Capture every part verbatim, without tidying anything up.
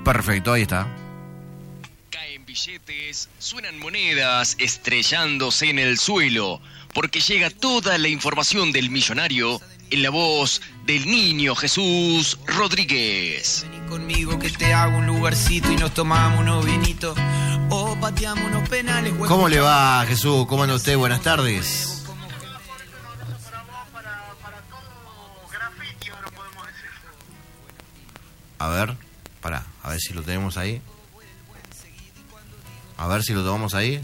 Perfecto, ahí está. Caen billetes, suenan monedas estrellándose en el suelo, porque llega toda la información del millonario en la voz del niño Jesús Rodríguez. Vení conmigo que te hago un lugarcito y nos tomamos unos vinitos o pateamos unos penales. ¿Cómo le va, Jesús? ¿Cómo anda usted? Buenas tardes. A ver, pará, a ver si lo tenemos ahí. A ver si lo tomamos ahí.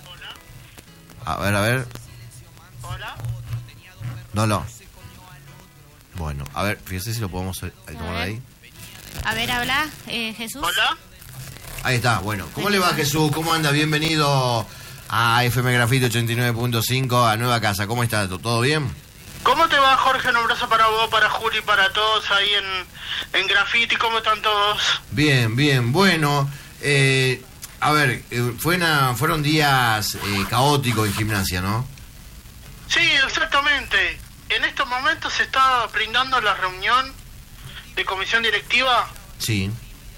A ver, a ver. Hola. No, no. Bueno, a ver, fíjese si lo podemos tomar ahí. A ver, habla, eh, Jesús. Hola. Ahí está, bueno. ¿Cómo le va, Jesús? ¿Cómo anda? Bienvenido a F M Grafito ochenta y nueve punto cinco, a Nueva Casa. ¿Cómo está? ¿Todo bien? ¿Cómo te va, Jorge? Un abrazo para vos, para Juli, para todos ahí en, en Graffiti. ¿Cómo están todos? Bien, bien. Bueno, eh, a ver, eh, fue una, fueron días eh, caóticos en Gimnasia, ¿no? Sí, exactamente. En estos momentos se está brindando la reunión de comisión directiva. Sí.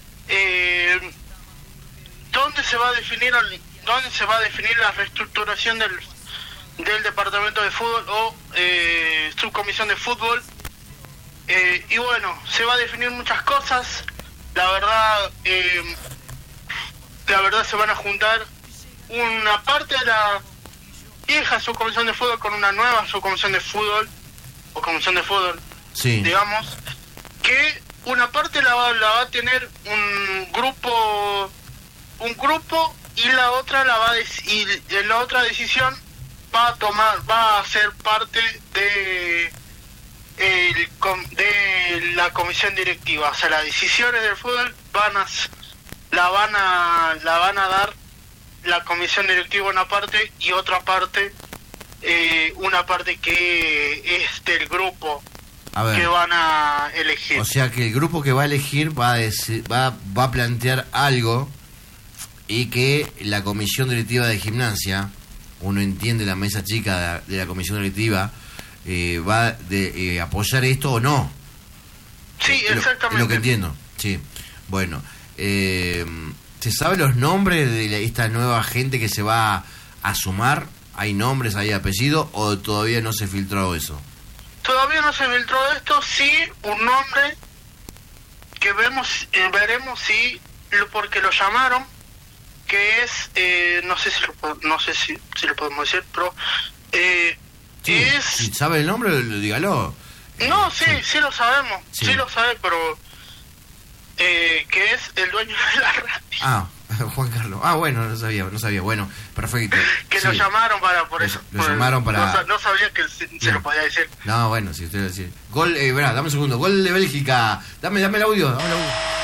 Eh, ¿Dónde se va a definir el, dónde se va a definir la reestructuración del del departamento de fútbol o eh, subcomisión de fútbol? Eh, y bueno, se va a definir muchas cosas. La verdad, eh, la verdad se van a juntar una parte de la vieja subcomisión de fútbol con una nueva subcomisión de fútbol o comisión de fútbol, sí, digamos, que una parte la va, la va a tener un grupo, un grupo y la otra la va a dec- y la otra decisión va a tomar, va a ser parte de el, de la comisión directiva. O sea, las decisiones del fútbol van a la van a la van a dar la comisión directiva una parte y otra parte eh, una parte que es del grupo a ver, que van a elegir. O sea que el grupo que va a elegir va a decir, va, va a plantear algo y que la comisión directiva de Gimnasia, uno entiende la mesa chica de la comisión directiva, eh, va a de, eh, apoyar esto o no. Sí, es exactamente. Es lo que entiendo, sí. Bueno, eh, ¿se sabe los nombres de la, esta nueva gente que se va a sumar? ¿Hay nombres, hay apellidos o todavía no se filtró eso? Todavía no se filtró esto, sí, un nombre que vemos, eh, veremos si, porque lo llamaron, que es, eh, no sé si lo, no sé si, si lo podemos decir, pero eh, sí, es... Si sabe el nombre, dígalo. No, eh, sí, sí, sí lo sabemos, sí, sí lo sabe, pero eh, que es el dueño de la radio. Ah, Juan Carlos. Ah, bueno, no sabía, no sabía. Bueno, perfecto. Que sí. lo llamaron para, por Lo- eso. lo por- llamaron para- No, no sabía que se, se No. lo podía decir. No, bueno, si usted lo decía. Gol, eh, verá, dame un segundo. Gol de Bélgica. Dame, dame el audio, dame el audio.